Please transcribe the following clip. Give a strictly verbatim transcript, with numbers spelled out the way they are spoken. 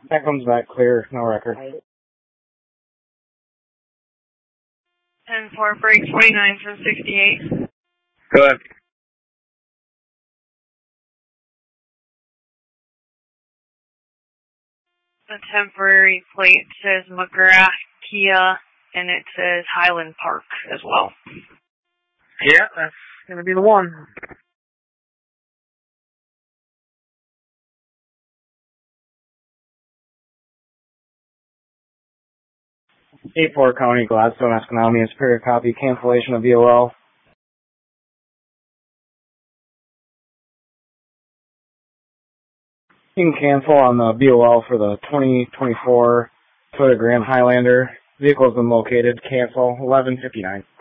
That comes back clear, no record. ten four, break twenty-nine from sixty-eight. Go ahead. The temporary plate says McGrath Kia, and it says Highland Park as well. Yeah, that's going to be the one. eight four County, Gladstone, Esconami, Superior copy, cancellation of V O L. You can cancel on the V O L for the twenty twenty-four Toyota Grand Highlander. Vehicle has been located. Cancel eleven fifty-nine.